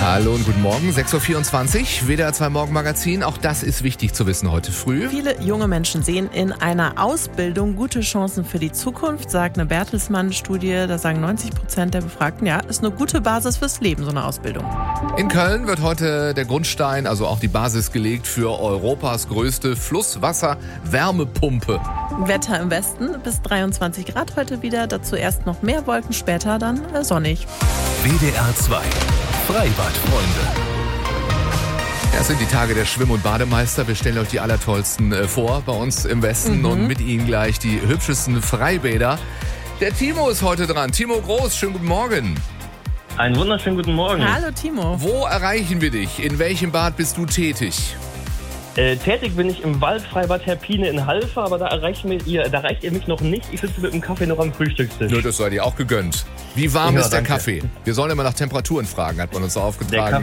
Hallo und guten Morgen, 6.24 Uhr, WDR 2 Morgenmagazin. Auch das ist wichtig zu wissen heute früh. Viele junge Menschen sehen in einer Ausbildung gute Chancen für die Zukunft, sagt eine Bertelsmann-Studie. Da sagen 90% der Befragten, ja, ist eine gute Basis fürs Leben, so eine Ausbildung. In Köln wird heute der Grundstein, also auch die Basis gelegt für Europas größte Flusswasser-Wärmepumpe. Wetter im Westen bis 23 Grad heute wieder, dazu erst noch mehr Wolken, später dann sonnig. WDR 2 Freibadfreunde. Ja, es sind die Tage der Schwimm- und Bademeister. Wir stellen euch die allertollsten vor bei uns im Westen und mit ihnen gleich die hübschesten Freibäder. Der Timo ist heute dran. Timo Groß, schönen guten Morgen. Einen wunderschönen guten Morgen. Hallo Timo. Wo erreichen wir dich? In welchem Bad bist du tätig? Tätig bin ich im Waldfreibad Herpine in Halver, aber da erreicht ihr mich noch nicht. Ich sitze mit dem Kaffee noch am Frühstückstisch. Nur das sei dir auch gegönnt. Wie warm ist der Kaffee? Wir sollen immer nach Temperaturen fragen, hat man uns so aufgetragen.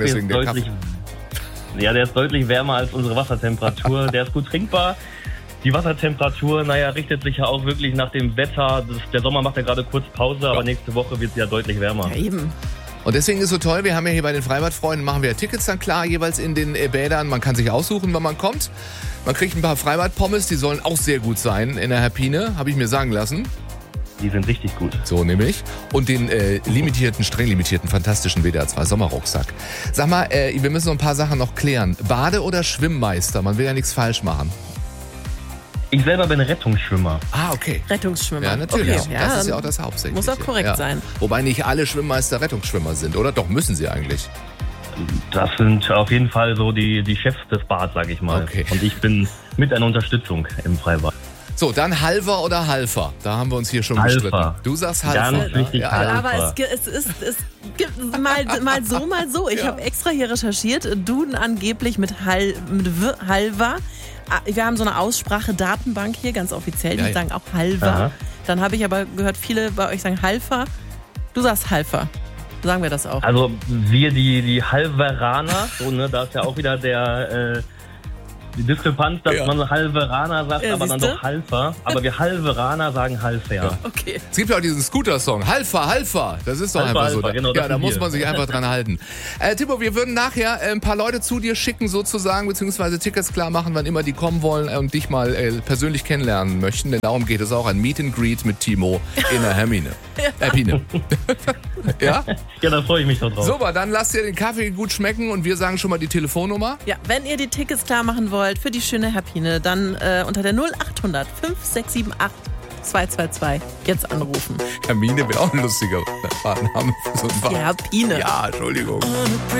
Der ist deutlich wärmer als unsere Wassertemperatur. Der ist gut trinkbar. Die Wassertemperatur, richtet sich ja auch wirklich nach dem Wetter. Der Sommer macht ja gerade kurz Pause, aber nächste Woche wird es ja deutlich wärmer. Ja, eben. Und deswegen ist es so toll, wir haben ja hier bei den Freibadfreunden, machen wir Tickets dann klar, jeweils in den Bädern. Man kann sich aussuchen, wann man kommt. Man kriegt ein paar Freibadpommes, die sollen auch sehr gut sein in der Herpine, habe ich mir sagen lassen. Die sind richtig gut. So nämlich. Und den streng limitierten, fantastischen WDR 2 Sommerrucksack. Sag mal, wir müssen noch ein paar Sachen noch klären. Bade- oder Schwimmmeister? Man will ja nichts falsch machen. Ich selber bin Rettungsschwimmer. Ah, okay. Rettungsschwimmer. Ja, natürlich. Okay, das ist ja auch das Hauptsächliche. Muss auch korrekt sein. Wobei nicht alle Schwimmmeister Rettungsschwimmer sind, oder? Doch, müssen sie eigentlich. Das sind auf jeden Fall so die Chefs des Bads, sag ich mal. Okay. Und ich bin mit einer Unterstützung im Freibad. So, dann Halver oder Halfer? Da haben wir uns hier schon gestritten. Du sagst Halver. Ganz wichtig, Halver. Aber es gibt mal so. Ich habe extra hier recherchiert. Duden angeblich mit Halver. Wir haben so eine Aussprache-Datenbank hier, ganz offiziell. Die sagen auch Halver. Aha. Dann habe ich aber gehört, viele bei euch sagen Halfer. Du sagst Halfer. Sagen wir das auch. Also wir, die Halveraner, da ist ja auch wieder die Diskrepanz, dass man Halveraner sagt, aber dann doch Halfer. Aber wir Halveraner sagen Halfer. Ja. Okay. Es gibt ja auch diesen Scooter-Song. Halfer. Das ist doch einfach so. Genau, ja, da muss man sich einfach dran halten. Timo, wir würden nachher ein paar Leute zu dir schicken sozusagen, beziehungsweise Tickets klar machen, wann immer die kommen wollen und dich mal persönlich kennenlernen möchten. Denn darum geht es auch, ein Meet and Greet mit Timo in der Hermine. Herpine. Ja? Ja, da freue ich mich doch drauf. Super, dann lasst ihr den Kaffee gut schmecken und wir sagen schon mal die Telefonnummer. Ja, wenn ihr die Tickets klar machen wollt für die schöne Herpine, dann unter der 0800 5678 222 jetzt anrufen. Hermine wäre auch ein lustiger Name für so ein Bad. Herpine. Ja, Entschuldigung.